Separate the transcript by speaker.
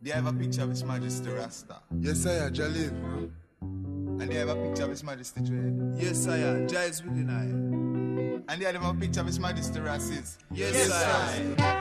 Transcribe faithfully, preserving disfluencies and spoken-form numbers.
Speaker 1: They have a picture of His Majesty Rasta.
Speaker 2: Yes, I am Jalil. Huh?
Speaker 1: And they have a picture of His Majesty Dread.
Speaker 3: Yes, I am. Jah is within I.
Speaker 1: And they have a picture of His Majesty Rasis.
Speaker 3: Yes,
Speaker 2: Yes,
Speaker 3: I am.
Speaker 2: I.